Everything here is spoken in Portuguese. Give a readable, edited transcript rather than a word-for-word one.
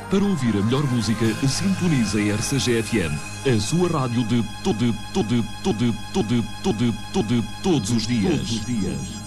Para ouvir a melhor música, sintonize a RCG-FM, a sua rádio de todos os dias.